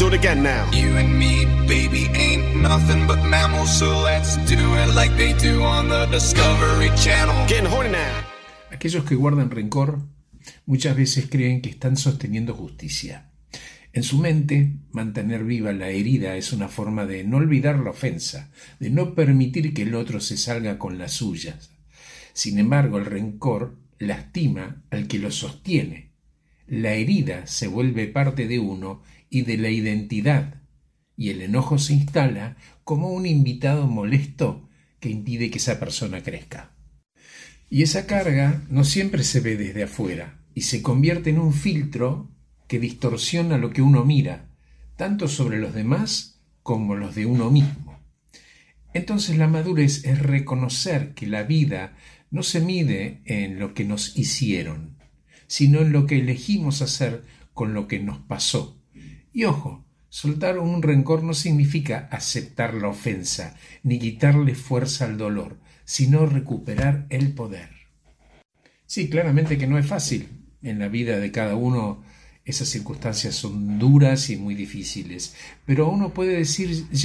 it again now. You and me, baby, ain't nothing but mammals, so let's do it like they do on the Discovery Channel. Getting horny now. Aquellos que guardan rencor muchas veces creen que están sosteniendo justicia. En su mente, mantener viva la herida es una forma de no olvidar la ofensa, de no permitir que el otro se salga con las suyas. Sin embargo, el rencor lastima al que lo sostiene. La herida se vuelve parte de uno y de la identidad, y el enojo se instala como un invitado molesto que impide que esa persona crezca. Y esa carga no siempre se ve desde afuera y se convierte en un filtro que distorsiona lo que uno mira, tanto sobre los demás como los de uno mismo. Entonces la madurez es reconocer que la vida no se mide en lo que nos hicieron, sino en lo que elegimos hacer con lo que nos pasó. Y ojo, soltar un rencor no significa aceptar la ofensa, ni quitarle fuerza al dolor, sino recuperar el poder. Sí, claramente que no es fácil. En la vida de cada uno esas circunstancias son duras y muy difíciles, pero uno puede decir